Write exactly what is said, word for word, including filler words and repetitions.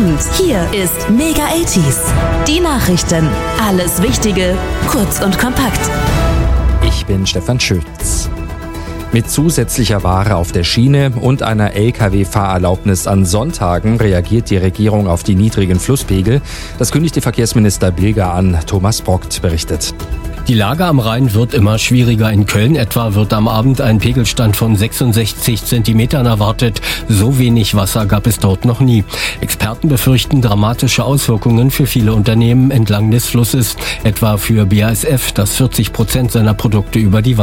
Abend. Hier ist Mega achtziger. Die Nachrichten. Alles Wichtige, kurz und kompakt. Ich bin Stefan Schütz. Mit zusätzlicher Ware auf der Schiene und einer L K W-Fahrerlaubnis an Sonntagen reagiert die Regierung auf die niedrigen Flusspegel. Das kündigte Verkehrsminister Bilger an. Thomas Brockt berichtet. Die Lage am Rhein wird immer schwieriger. In Köln etwa wird am Abend ein Pegelstand von sechsundsechzig Zentimetern erwartet. So wenig Wasser gab es dort noch nie. Experten befürchten dramatische Auswirkungen für viele Unternehmen entlang des Flusses, etwa für B A S F, das vierzig Prozent seiner Produkte über die